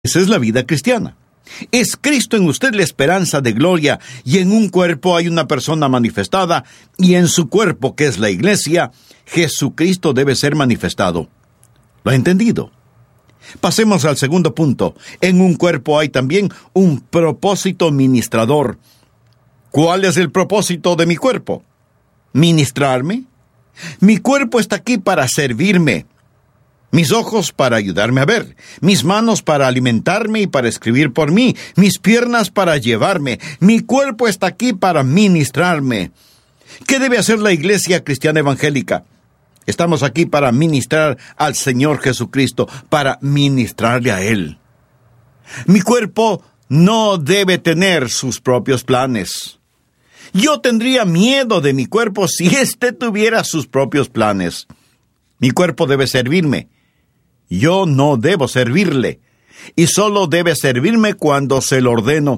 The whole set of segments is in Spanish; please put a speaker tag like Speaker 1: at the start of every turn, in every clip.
Speaker 1: Esa es la vida cristiana. Es Cristo en usted la esperanza de gloria, y en un cuerpo hay una persona manifestada, y en su cuerpo, que es la iglesia, Jesucristo debe ser manifestado. ¿Lo ha entendido? Pasemos al segundo punto. En un cuerpo hay también un propósito ministrador. ¿Cuál es el propósito de mi cuerpo? ¿Ministrarme? Mi cuerpo está aquí para servirme. Mis ojos para ayudarme a ver, mis manos para alimentarme y para escribir por mí, mis piernas para llevarme. Mi cuerpo está aquí para ministrarme. ¿Qué debe hacer la Iglesia Cristiana Evangélica? Estamos aquí para ministrar al Señor Jesucristo, para ministrarle a Él. Mi cuerpo no debe tener sus propios planes. Yo tendría miedo de mi cuerpo si éste tuviera sus propios planes. Mi cuerpo debe servirme. Yo no debo servirle, y solo debe servirme cuando se lo ordeno.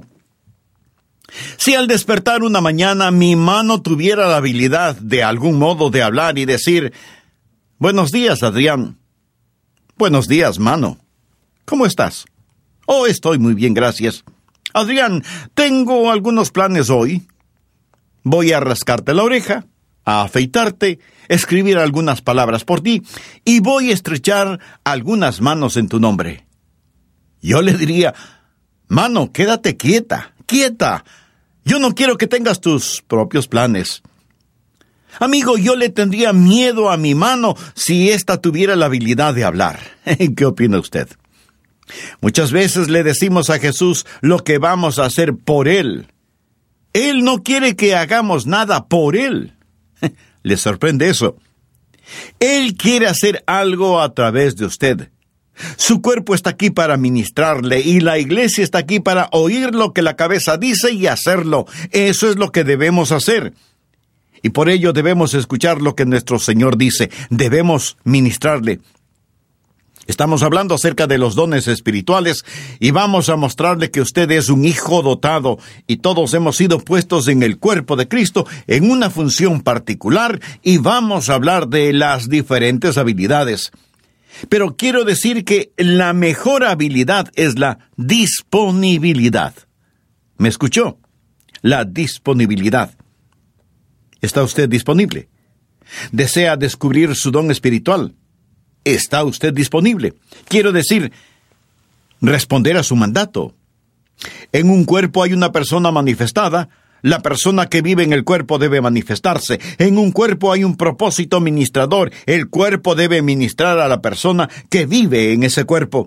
Speaker 1: Si al despertar una mañana mi mano tuviera la habilidad de algún modo de hablar y decir: «Buenos días, Adrián». «Buenos días, mano. ¿Cómo estás?» «Oh, estoy muy bien, gracias». «Adrián, tengo algunos planes hoy. Voy a rascarte la oreja, a afeitarte, escribir algunas palabras por ti, y voy a estrechar algunas manos en tu nombre». Yo le diría: «Mano, quédate quieta. Yo no quiero que tengas tus propios planes». Amigo, yo le tendría miedo a mi mano si ésta tuviera la habilidad de hablar. ¿Qué opina usted? Muchas veces le decimos a Jesús lo que vamos a hacer por Él. Él no quiere que hagamos nada por Él. ¿Le sorprende eso? Él quiere hacer algo a través de usted. Su cuerpo está aquí para ministrarle, y la iglesia está aquí para oír lo que la cabeza dice y hacerlo. Eso es lo que debemos hacer. Y por ello debemos escuchar lo que nuestro Señor dice. Debemos ministrarle. Estamos hablando acerca de los dones espirituales, y vamos a mostrarle que usted es un hijo dotado, y todos hemos sido puestos en el cuerpo de Cristo en una función particular, y vamos a hablar de las diferentes habilidades. Pero quiero decir que la mejor habilidad es la disponibilidad. ¿Me escuchó? La disponibilidad. ¿Está usted disponible? ¿Desea descubrir su don espiritual? ¿Está usted disponible? Quiero decir, responder a su mandato. En un cuerpo hay una persona manifestada. La persona que vive en el cuerpo debe manifestarse. En un cuerpo hay un propósito ministrador. El cuerpo debe ministrar a la persona que vive en ese cuerpo.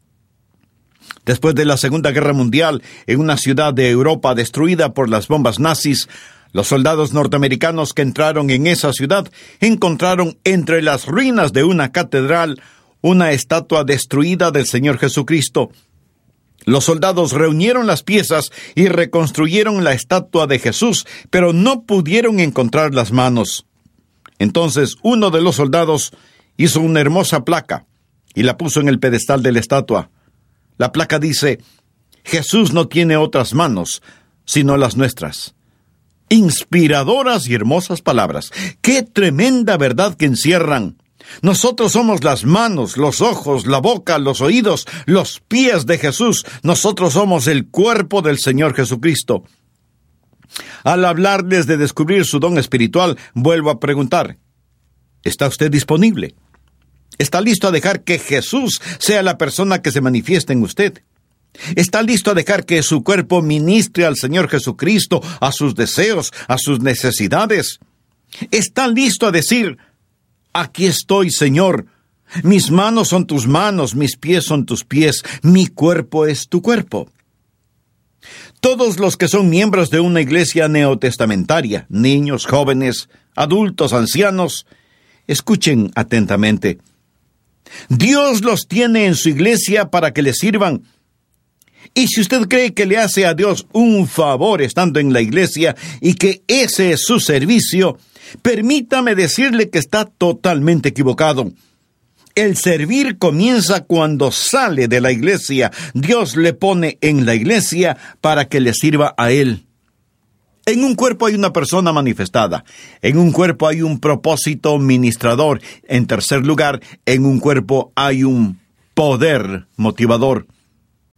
Speaker 1: Después de la Segunda Guerra Mundial, en una ciudad de Europa destruida por las bombas nazis, los soldados norteamericanos que entraron en esa ciudad encontraron entre las ruinas de una catedral una estatua destruida del Señor Jesucristo. Los soldados reunieron las piezas y reconstruyeron la estatua de Jesús, pero no pudieron encontrar las manos. Entonces uno de los soldados hizo una hermosa placa y la puso en el pedestal de la estatua. La placa dice: «Jesús no tiene otras manos, sino las nuestras». Inspiradoras y hermosas palabras. ¡Qué tremenda verdad que encierran! Nosotros somos las manos, los ojos, la boca, los oídos, los pies de Jesús. Nosotros somos el cuerpo del Señor Jesucristo. Al hablarles de descubrir su don espiritual, vuelvo a preguntar: ¿está usted disponible? ¿Está listo a dejar que Jesús sea la persona que se manifieste en usted? ¿Está listo a dejar que su cuerpo ministre al Señor Jesucristo, a sus deseos, a sus necesidades? ¿Está listo a decir: «Aquí estoy, Señor. Mis manos son tus manos, mis pies son tus pies, mi cuerpo es tu cuerpo»? Todos los que son miembros de una iglesia neotestamentaria, niños, jóvenes, adultos, ancianos, escuchen atentamente. Dios los tiene en su iglesia para que le sirvan. Y si usted cree que le hace a Dios un favor estando en la iglesia y que ese es su servicio, permítame decirle que está totalmente equivocado. El servir comienza cuando sale de la iglesia. Dios le pone en la iglesia para que le sirva a Él. En un cuerpo hay una persona manifestada. En un cuerpo hay un propósito ministrador. En tercer lugar, en un cuerpo hay un poder motivador.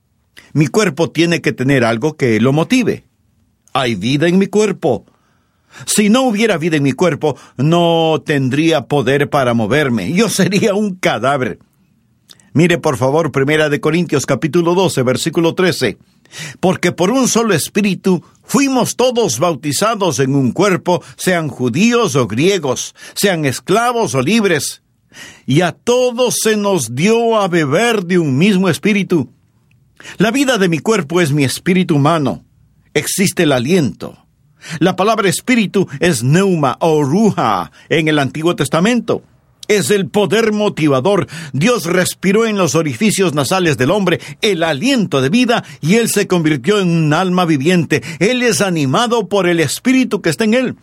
Speaker 1: mi cuerpo tiene que tener algo que lo motive. Hay vida en mi cuerpo. Si no hubiera vida en mi cuerpo, no tendría poder para moverme. Yo sería un cadáver. Mire, por favor, 1 Corintios capítulo 12, versículo 13. Porque por un solo espíritu fuimos todos bautizados en un cuerpo, sean judíos o griegos, sean esclavos o libres. Y a todos se nos dio a beber de un mismo espíritu. La vida de mi cuerpo es mi espíritu humano. Existe el aliento. La palabra espíritu es pneuma o ruja en el Antiguo Testamento. Es el poder motivador. Dios respiró en los orificios nasales del hombre el aliento de vida y él se convirtió en un alma viviente. Él es animado por el espíritu que está en él.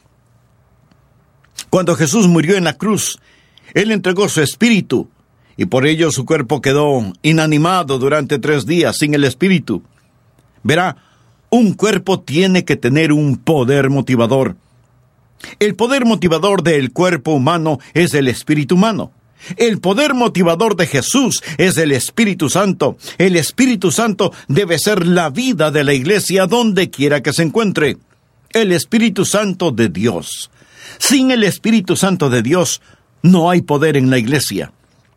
Speaker 1: Cuando Jesús murió en la cruz, él entregó su espíritu y por ello su cuerpo quedó inanimado durante 3 días sin el espíritu. Verá, un cuerpo tiene que tener un poder motivador. El poder motivador del cuerpo humano es el espíritu humano. El poder motivador de Jesús es el Espíritu Santo. El Espíritu Santo debe ser la vida de la iglesia donde quiera que se encuentre. El Espíritu Santo de Dios. Sin el Espíritu Santo de Dios, no hay poder en la iglesia.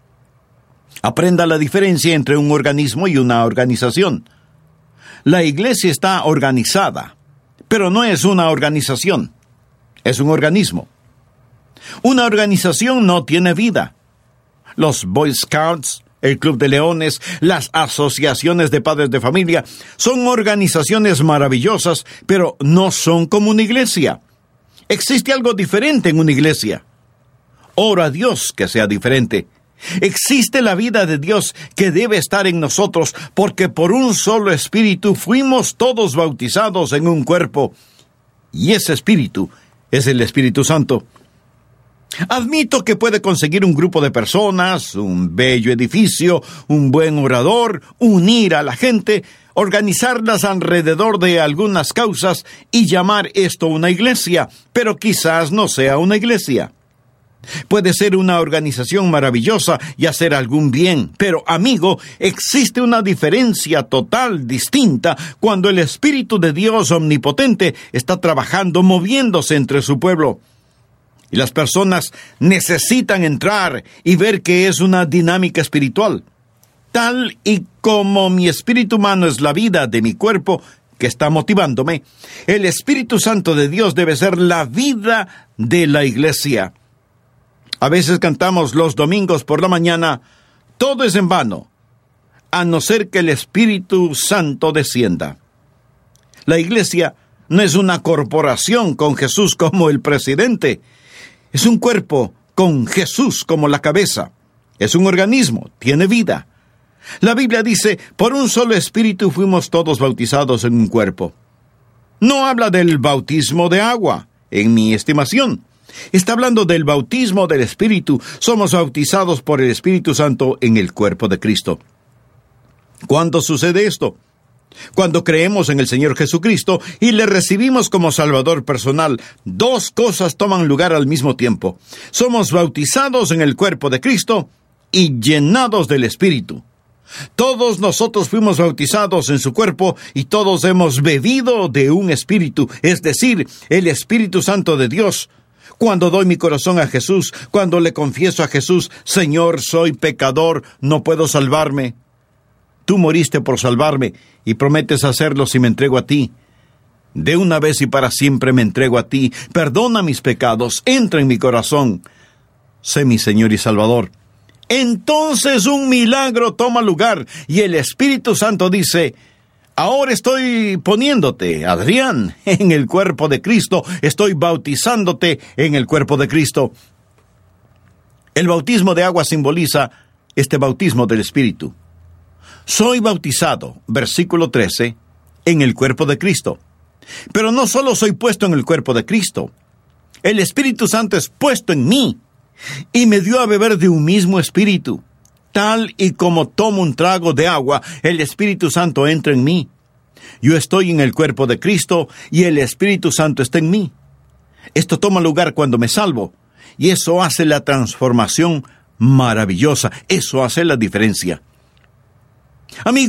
Speaker 1: Aprenda la diferencia entre un organismo y una organización. La iglesia está organizada, pero no es una organización. Es un organismo. Una organización no tiene vida. Los Boy Scouts, el Club de Leones, las asociaciones de padres de familia, son organizaciones maravillosas, pero no son como una iglesia. Existe algo diferente en una iglesia. Ora a Dios que sea diferente. Existe la vida de Dios que debe estar en nosotros, porque por un solo espíritu fuimos todos bautizados en un cuerpo. Y ese espíritu es el Espíritu Santo. Admito que puede conseguir un grupo de personas, un bello edificio, un buen orador, unir a la gente, organizarlas alrededor de algunas causas y llamar esto una iglesia, pero quizás no sea una iglesia. Puede ser una organización maravillosa y hacer algún bien, pero, amigo, existe una diferencia total, distinta, cuando el Espíritu de Dios omnipotente está trabajando, moviéndose entre su pueblo. Y las personas necesitan entrar y ver que es una dinámica espiritual. Tal y como mi espíritu humano es la vida de mi cuerpo que está motivándome, el Espíritu Santo de Dios debe ser la vida de la iglesia. A veces cantamos los domingos por la mañana, todo es en vano, a no ser que el Espíritu Santo descienda. La iglesia no es una corporación con Jesús como el presidente. Es un cuerpo con Jesús como la cabeza. Es un organismo, tiene vida. La Biblia dice, por un solo espíritu fuimos todos bautizados en un cuerpo. No habla del bautismo de agua, en mi estimación. Está hablando del bautismo del Espíritu. Somos bautizados por el Espíritu Santo en el cuerpo de Cristo. ¿Cuándo sucede esto? Cuando creemos en el Señor Jesucristo y le recibimos como Salvador personal. 2 cosas toman lugar al mismo tiempo. Somos bautizados en el cuerpo de Cristo y llenados del Espíritu. Todos nosotros fuimos bautizados en su cuerpo y todos hemos bebido de un Espíritu, es decir, el Espíritu Santo de Dios. Cuando doy mi corazón a Jesús, cuando le confieso a Jesús, Señor, soy pecador, no puedo salvarme. Tú moriste por salvarme y prometes hacerlo si me entrego a ti. De una vez y para siempre me entrego a ti. Perdona mis pecados, entra en mi corazón. Sé mi Señor y Salvador. Entonces un milagro toma lugar y el Espíritu Santo dice, ahora estoy poniéndote, Adrián, en el cuerpo de Cristo. Estoy bautizándote en el cuerpo de Cristo. El bautismo de agua simboliza este bautismo del Espíritu. Soy bautizado, versículo 13, en el cuerpo de Cristo. Pero no solo soy puesto en el cuerpo de Cristo. El Espíritu Santo es puesto en mí y me dio a beber de un mismo espíritu. Tal y como tomo un trago de agua, el Espíritu Santo entra en mí. Yo estoy en el cuerpo de Cristo y el Espíritu Santo está en mí. Esto toma lugar cuando me salvo, y eso hace la transformación maravillosa. Eso hace la diferencia. Amigo,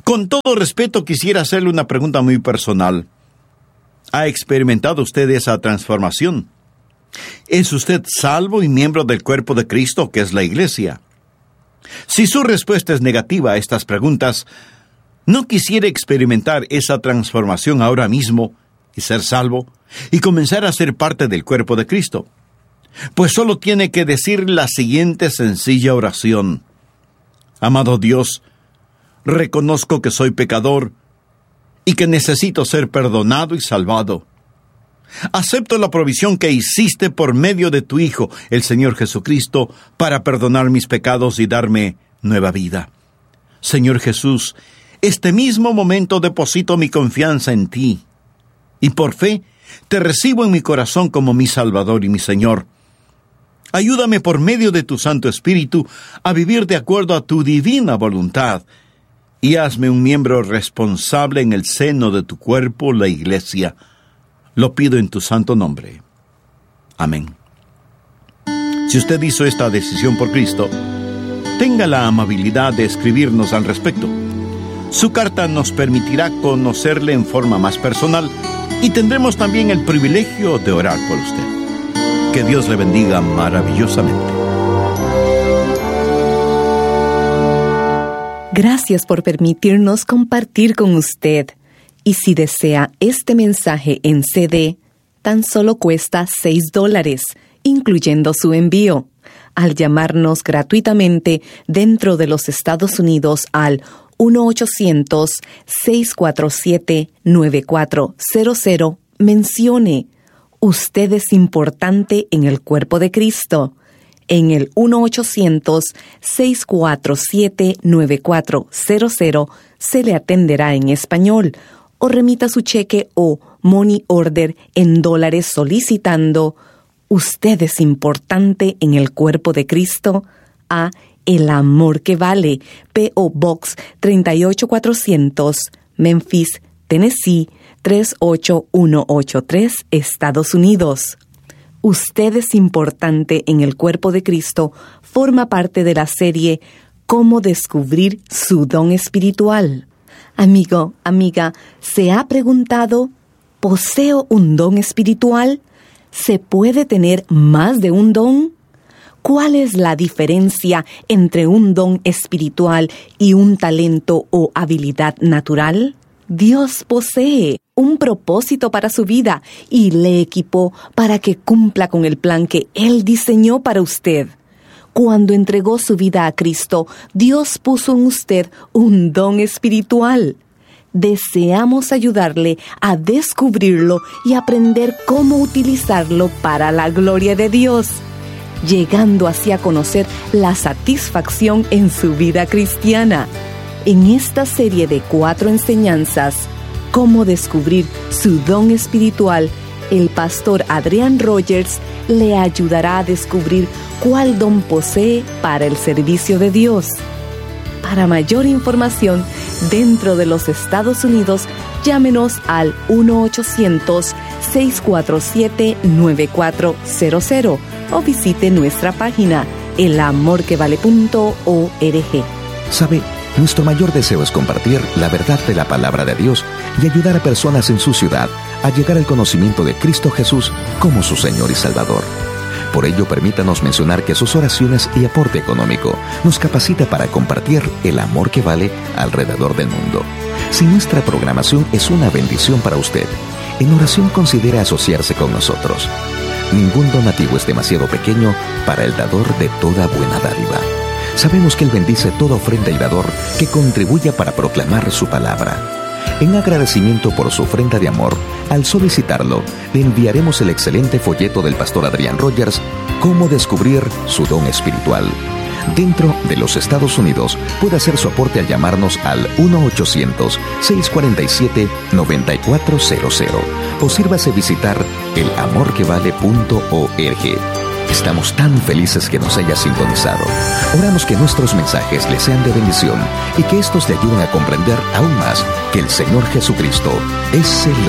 Speaker 1: Con todo respeto, quisiera hacerle una pregunta muy personal. ¿Ha experimentado usted esa transformación? ¿Es usted salvo y miembro del cuerpo de Cristo, que es la Iglesia? Si su respuesta es negativa a estas preguntas, ¿no quisiera experimentar esa transformación ahora mismo y ser salvo y comenzar a ser parte del cuerpo de Cristo? Pues solo tiene que decir la siguiente sencilla oración. Amado Dios, reconozco que soy pecador y que necesito ser perdonado y salvado. Acepto la provisión que hiciste por medio de tu Hijo, el Señor Jesucristo, para perdonar mis pecados y darme nueva vida. Señor Jesús, este mismo momento deposito mi confianza en ti, y por fe te recibo en mi corazón como mi Salvador y mi Señor. Ayúdame por medio de tu Santo Espíritu a vivir de acuerdo a tu divina voluntad, y hazme un miembro responsable en el seno de tu cuerpo, la Iglesia. Lo pido en tu santo nombre. Amén. Si usted hizo esta decisión por Cristo, tenga la amabilidad de escribirnos al respecto. Su carta nos permitirá conocerle en forma más personal y tendremos también el privilegio de orar por usted. Que Dios le bendiga maravillosamente.
Speaker 2: Gracias por permitirnos compartir con usted. Y si desea este mensaje en CD, tan solo cuesta $6, incluyendo su envío. Al llamarnos gratuitamente dentro de los Estados Unidos al 1-800-647-9400, mencione, usted es importante en el cuerpo de Cristo. En el 1-800-647-9400 se le atenderá en español, o remita su cheque o money order en $, solicitando «Usted es importante en el cuerpo de Cristo» a El Amor que Vale, P.O. Box 38400, Memphis, Tennessee 38183, Estados Unidos. Usted es importante en el cuerpo de Cristo forma parte de la serie «Cómo descubrir su don espiritual». Amigo, amiga, ¿se ha preguntado, ¿poseo un don espiritual? ¿Se puede tener más de un don? ¿Cuál es la diferencia entre un don espiritual y un talento o habilidad natural? Dios posee un propósito para su vida y le equipó para que cumpla con el plan que Él diseñó para usted. Cuando entregó su vida a Cristo, Dios puso en usted un don espiritual. Deseamos ayudarle a descubrirlo y aprender cómo utilizarlo para la gloria de Dios, llegando así a conocer la satisfacción en su vida cristiana. En esta serie de 4 enseñanzas, Cómo descubrir su don espiritual, el pastor Adrian Rogers le ayudará a descubrir cuál don posee para el servicio de Dios. Para mayor información dentro de los Estados Unidos, llámenos al 1-800-647-9400 o visite nuestra página elamorquevale.org.
Speaker 3: ¿Sabe? Nuestro mayor deseo es compartir la verdad de la palabra de Dios y ayudar a personas en su ciudad a llegar al conocimiento de Cristo Jesús como su Señor y Salvador. Por ello, permítanos mencionar que sus oraciones y aporte económico nos capacita para compartir el amor que vale alrededor del mundo. Si nuestra programación es una bendición para usted, en oración considere asociarse con nosotros. Ningún donativo es demasiado pequeño para el dador de toda buena dádiva. Sabemos que Él bendice toda ofrenda y dador que contribuya para proclamar su palabra. En agradecimiento por su ofrenda de amor, al solicitarlo, le enviaremos el excelente folleto del pastor Adrian Rogers, Cómo descubrir su don espiritual. Dentro de los Estados Unidos, puede hacer su aporte al llamarnos al 1-800-647-9400 o sírvase visitar elamorquevale.org. Estamos tan felices que nos haya sintonizado. Oramos que nuestros mensajes le sean de bendición y que estos le ayuden a comprender aún más que el Señor Jesucristo es el